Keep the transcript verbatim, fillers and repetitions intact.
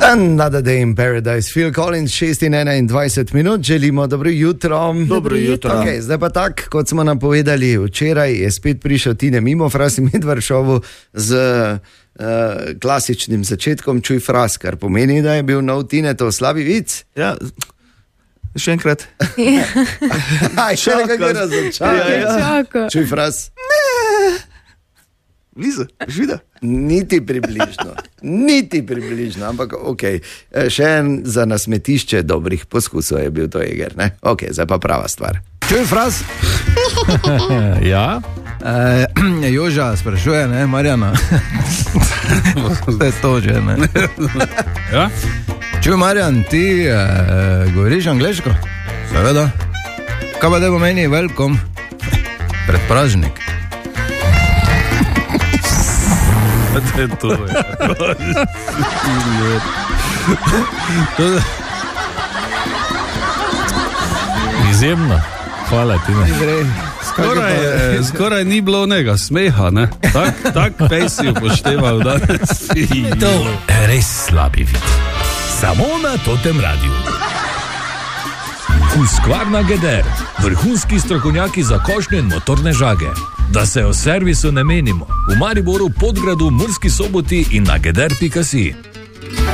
Another day in paradise. Phil Collins, šest in enaindvajset minut, želimo dobro jutro. Dobro jutro. Okay, zdaj pa tako, kot smo napovedali včeraj, je spet prišel Tine mimo Fras in Medvar šovu z uh, klasičnim začetkom Čuj fras, kar pomeni, da je bil nov Tine to slabi vic. Ja, še enkrat. Aj, še nekaj razočaraj. Ja, ja. Čuj fras. Blizu, žvida. Niti približno, niti približno, ampak ok, še en za nasmetišče dobrih poskusov je bil to Eger, ne? Ok, zdaj pa prava stvar. Čuj fras? Ja? E, Joža sprašuje, ne, Marjana. To je to že, ne? Ja? Čuj, Marjan, ti e, govoriš angleško? Seveda. Kaj pa da pomeni welcome? Predpražnik. To je to, ja. Izjemno. Hvala ti, ne. Skoraj, skoraj ni bilo onega smeha, ne? Tak, tak pej si upošteval danes. To je res slabi vid. Samo na Totem radiju. Husqvarna Geder, vrhunski strokovnjaki za košnje in motorne žage. Da se o servisu ne menimo. V Mariboru, Podgradu, Murski Soboti in na geder pika si.